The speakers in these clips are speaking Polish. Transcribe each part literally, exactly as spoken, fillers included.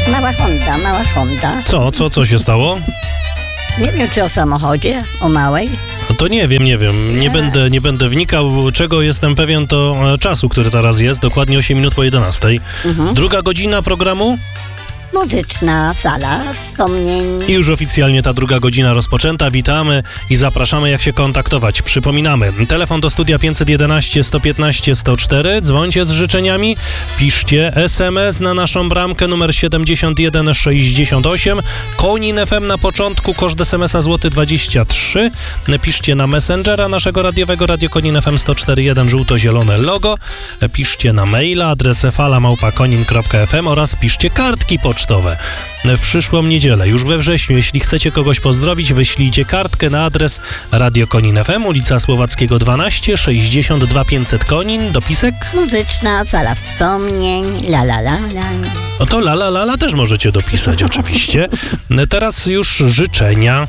Mała Honda, mała Honda. Co, co, co się stało? Nie wiem, czy o samochodzie, o małej. No to nie wiem, nie wiem. Nie będę, nie będę wnikał. Czego jestem pewien, to e, czasu, który teraz jest. Dokładnie osiem minut po jedenastej. Mhm. Druga godzina programu Muzyczna sala wspomnień. i już oficjalnie ta druga godzina rozpoczęta. Witamy i zapraszamy, jak się kontaktować. Przypominamy, telefon do studia pięćset jedenaście sto piętnaście sto cztery. Dzwońcie z życzeniami, piszcie es em es na naszą bramkę numer siedemdziesiąt jeden sześćdziesiąt osiem. Konin F M na początku, koszt es em es a złoty dwadzieścia trzy. Piszcie na Messengera naszego radiowego, Radio Konin F M sto cztery jeden, żółto-zielone logo. Piszcie na maila, adres fala małpa konin kropka ef em oraz piszcie kartki pocztowe. W przyszłą niedzielę, już we wrześniu, jeśli chcecie kogoś pozdrowić, wyślijcie kartkę na adres Radio Konin F M, ulica Słowackiego dwanaście, sześćdziesiąt dwa pięćset Konin, dopisek. Muzyczna sala wspomnień, la la la la. No to la la la la też możecie dopisać oczywiście. Teraz już życzenia.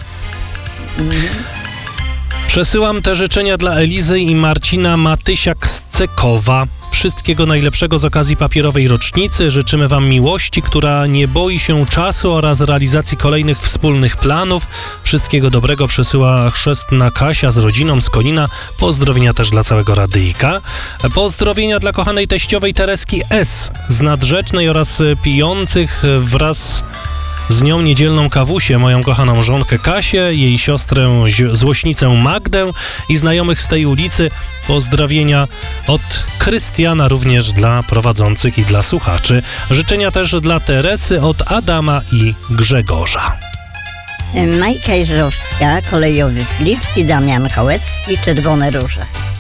Przesyłam te życzenia dla Elizy i Marcina Matysiak z Cekowa. Wszystkiego najlepszego z okazji papierowej rocznicy. Życzymy wam miłości, która nie boi się czasu oraz realizacji kolejnych wspólnych planów. Wszystkiego dobrego przesyła chrzestna Kasia z rodziną z Konina. Pozdrowienia też dla całego radyjka. Pozdrowienia dla kochanej teściowej Tereski S. z Nadrzecznej oraz pijących wraz z nią niedzielną kawusię, moją kochaną żonkę Kasię, jej siostrę złośnicę Magdę i znajomych z tej ulicy. Pozdrowienia od Krystiana również dla prowadzących i dla słuchaczy. Życzenia też dla Teresy od Adama i Grzegorza. Majka Jeżowska, Kolejowy Flip i Damian Kołecki, Czerwone Róże.